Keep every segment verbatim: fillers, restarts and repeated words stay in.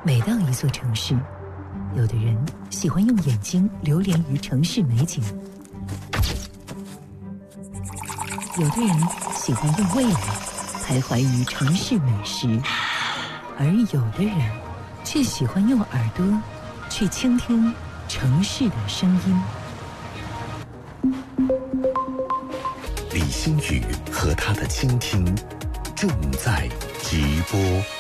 每到一座城市，有的人喜欢用眼睛流连于城市美景，有的人喜欢用味蕾徘徊于城市美食，而有的人却喜欢用耳朵去倾听城市的声音。 李星宇和他的倾听正在直播。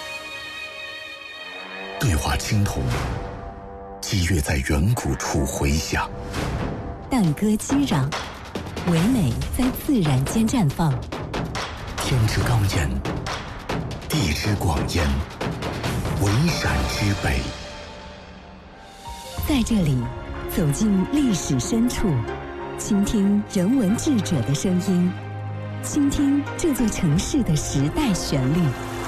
对话青铜，激越在远古处回响。 淡歌激壤，唯美在自然间绽放。 天之高烟，地之广烟，唯陕之北。 在这里，走进历史深处，倾听人文智者的声音，倾听这座城市的时代旋律。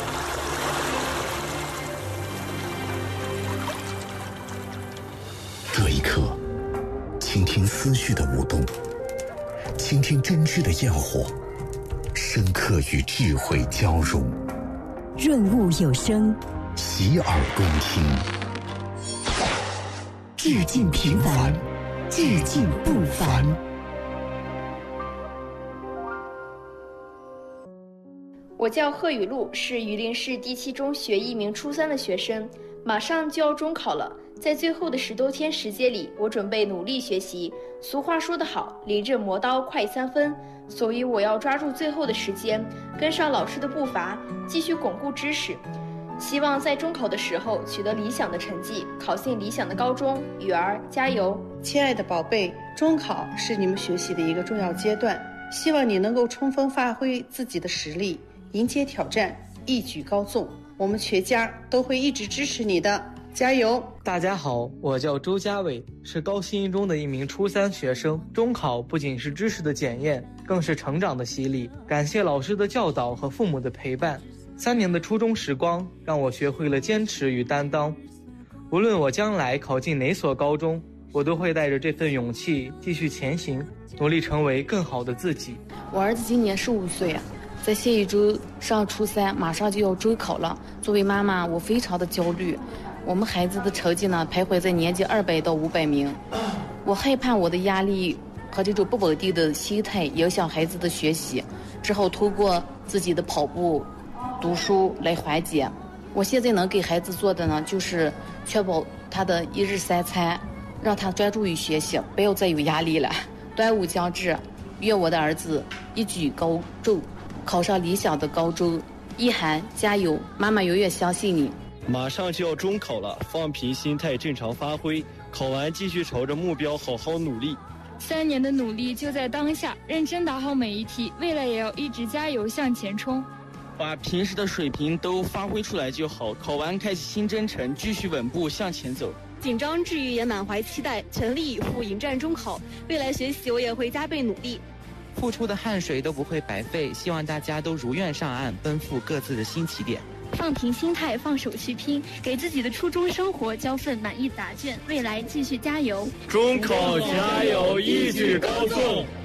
这一刻，倾听思绪的舞动，倾听真知的焰火，深刻与智慧交融， 润物有声， 洗耳恭听。 致敬平凡，致敬不凡。 我叫贺雨露，是榆林市第七中学一名初三的学生，马上就要中考了。在最后的十多天时间里，我准备努力学习。俗话说得好，临阵磨刀快三分，所以我要抓住最后的时间，跟上老师的步伐，继续巩固知识。希望在中考的时候取得理想的成绩，考进理想的高中。雨儿加油！ 亲爱的宝贝，中考是你们学习的一个重要阶段，希望你能够充分发挥自己的实力，迎接挑战，一举高中。我们全家都会一直支持你的，加油！ 大家好，我叫周家伟，是高新一中的一名初三学生。中考不仅是知识的检验，更是成长的洗礼。感谢老师的教导和父母的陪伴，三年的初中时光让我学会了坚持与担当。无论我将来考进哪所高中，我都会带着这份勇气继续前行，努力成为更好的自己。 我儿子今年十五岁啊，在下一周上初三，马上就要周考了。作为妈妈，我非常的焦虑。我们孩子的成绩呢，徘徊在年级二百到五百名。我害怕我的压力和这种不稳定的心态影响孩子的学习，只好通过自己的跑步、读书来缓解。我现在能给孩子做的呢，就是确保他的一日三餐，让他专注于学习，不要再有压力了。端午将至，愿我的儿子一举高中，考上理想的高中。一涵加油，妈妈永远相信你。 马上就要中考了，放平心态，正常发挥，考完继续朝着目标好好努力。 三年的努力就在当下，认真打好每一题，未来也要一直加油向前冲。 把平时的水平都发挥出来就好，考完开启新征程，继续稳步向前走。 紧张之余也满怀期待，全力以赴迎战中考。未来学习我也会加倍努力， 付出的汗水都不会白费。希望大家都如愿上岸，奔赴各自的新起点。 放平心态，放手去拼，给自己的初中生活交份满意答卷。未来继续加油， 中考加油，一举高中。